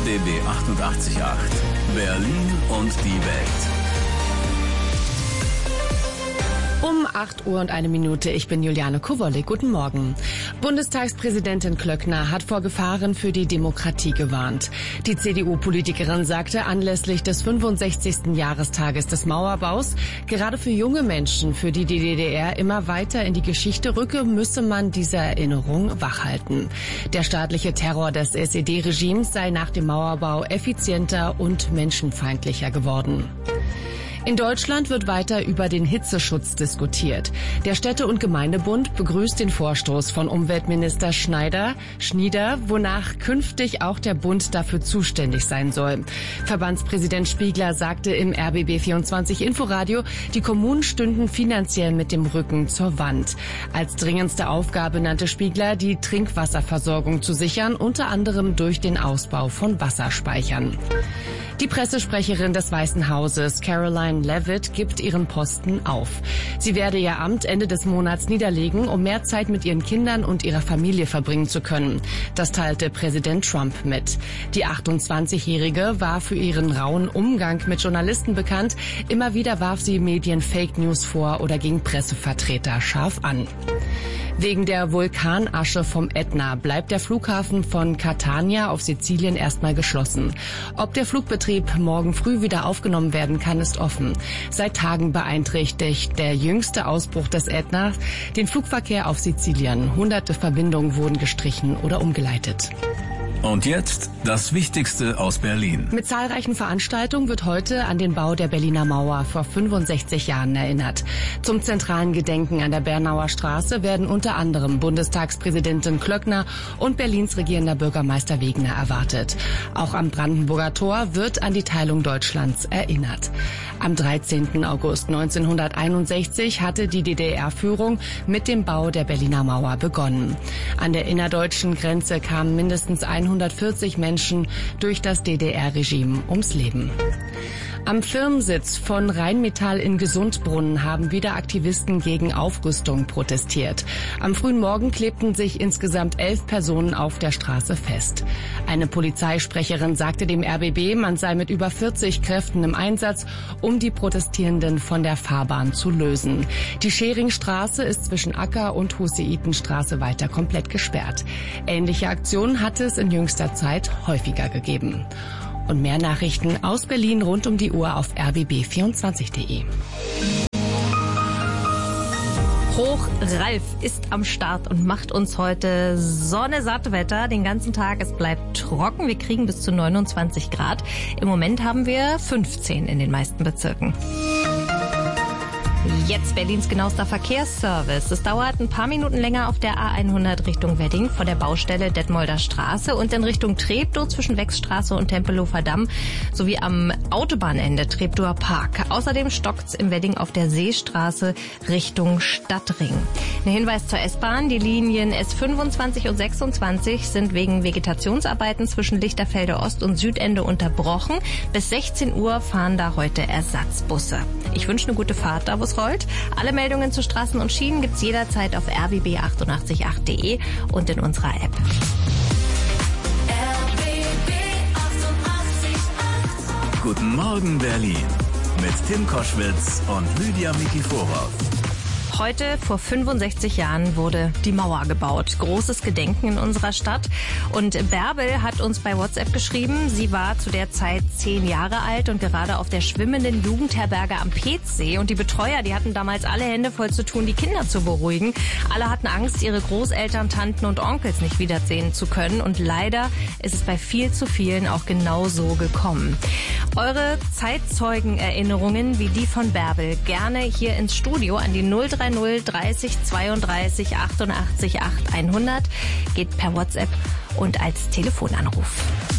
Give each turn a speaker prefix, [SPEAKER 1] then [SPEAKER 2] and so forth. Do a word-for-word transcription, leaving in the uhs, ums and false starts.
[SPEAKER 1] B B achtundachtzig Komma acht. Berlin und die Welt.
[SPEAKER 2] Um acht Uhr und eine Minute, ich bin Juliane Kowollik. Guten Morgen. Bundestagspräsidentin Klöckner hat vor Gefahren für die Demokratie gewarnt. Die C D U-Politikerin sagte anlässlich des fünfundsechzigsten Jahrestages des Mauerbaus, gerade für junge Menschen, für die die D D R immer weiter in die Geschichte rücke, müsse man dieser Erinnerung wachhalten. Der staatliche Terror des S E D-Regimes sei nach dem Mauerbau effizienter und menschenfeindlicher geworden. In Deutschland wird weiter über den Hitzeschutz diskutiert. Der Städte- und Gemeindebund begrüßt den Vorstoß von Umweltminister Schneider, Schnieder, wonach künftig auch der Bund dafür zuständig sein soll. Verbandspräsident Spiegler sagte im R B B vierundzwanzig Inforadio, die Kommunen stünden finanziell mit dem Rücken zur Wand. Als dringendste Aufgabe nannte Spiegler, die Trinkwasserversorgung zu sichern, unter anderem durch den Ausbau von Wasserspeichern. Die Pressesprecherin des Weißen Hauses, Caroline Leavitt, gibt ihren Posten auf. Sie werde ihr Amt Ende des Monats niederlegen, um mehr Zeit mit ihren Kindern und ihrer Familie verbringen zu können. Das teilte Präsident Trump mit. Die achtundzwanzigjährige war für ihren rauen Umgang mit Journalisten bekannt. Immer wieder warf sie Medien Fake News vor oder ging Pressevertreter scharf an. Wegen der Vulkanasche vom Ätna bleibt der Flughafen von Catania auf Sizilien erstmal geschlossen. Ob der Flugbetrieb morgen früh wieder aufgenommen werden kann, ist offen. Seit Tagen beeinträchtigt der jüngste Ausbruch des Ätna den Flugverkehr auf Sizilien. Hunderte Verbindungen wurden gestrichen oder umgeleitet.
[SPEAKER 1] Und jetzt das Wichtigste aus Berlin.
[SPEAKER 2] Mit zahlreichen Veranstaltungen wird heute an den Bau der Berliner Mauer vor fünfundsechzig Jahren erinnert. Zum zentralen Gedenken an der Bernauer Straße werden unter anderem Bundestagspräsidentin Klöckner und Berlins regierender Bürgermeister Wegner erwartet. Auch am Brandenburger Tor wird an die Teilung Deutschlands erinnert. Am dreizehnten August neunzehnhunderteinundsechzig hatte die D D R-Führung mit dem Bau der Berliner Mauer begonnen. An der innerdeutschen Grenze kamen mindestens hundertvierzig Menschen durch das D D R-Regime ums Leben. Am Firmensitz von Rheinmetall in Gesundbrunnen haben wieder Aktivisten gegen Aufrüstung protestiert. Am frühen Morgen klebten sich insgesamt elf Personen auf der Straße fest. Eine Polizeisprecherin sagte dem R B B, man sei mit über vierzig Kräften im Einsatz, um die Protestierenden von der Fahrbahn zu lösen. Die Scheringstraße ist zwischen Acker- und Huseitenstraße weiter komplett gesperrt. Ähnliche Aktionen hatte es in jüngster Zeit häufiger gegeben. Und mehr Nachrichten aus Berlin rund um die Uhr auf r b b vierundzwanzig punkt de.
[SPEAKER 3] Hoch Ralf ist am Start und macht uns heute sonnesatt Wetter den ganzen Tag. Es bleibt trocken. Wir kriegen bis zu neunundzwanzig Grad. Im Moment haben wir fünfzehn in den meisten Bezirken. Jetzt Berlins genauester Verkehrsservice. Es dauert ein paar Minuten länger auf der A hundert Richtung Wedding vor der Baustelle Detmolder Straße und in Richtung Treptow zwischen Wechstraße und Tempelhofer Damm sowie am Autobahnende Treptower Park. Außerdem stockt's im Wedding auf der Seestraße Richtung Stadtring. Ein Hinweis zur S-Bahn. Die Linien S fünfundzwanzig und sechsundzwanzig sind wegen Vegetationsarbeiten zwischen Lichterfelde Ost und Südende unterbrochen. Bis sechzehn Uhr fahren da heute Ersatzbusse. Ich wünsche eine gute Fahrt, da wo es rollt. Alle Meldungen zu Straßen und Schienen gibt's jederzeit auf r b b achtundachtzig Komma acht punkt de und in unserer App.
[SPEAKER 1] R B B achtundachtzig Komma acht. Guten Morgen Berlin mit Tim Koschwitz und Lydia Mikiforov.
[SPEAKER 3] Heute vor fünfundsechzig Jahren wurde die Mauer gebaut. Großes Gedenken in unserer Stadt. Und Bärbel hat uns bei WhatsApp geschrieben, sie war zu der Zeit zehn Jahre alt und gerade auf der schwimmenden Jugendherberge am Petzsee. Und die Betreuer, die hatten damals alle Hände voll zu tun, die Kinder zu beruhigen. Alle hatten Angst, ihre Großeltern, Tanten und Onkels nicht wiedersehen zu können. Und leider ist es bei viel zu vielen auch genau so gekommen. Eure Zeitzeugenerinnerungen wie die von Bärbel gerne hier ins Studio an die null drei null dreißig zweiunddreißig achtundachtzig acht hundert geht per WhatsApp und als Telefonanruf.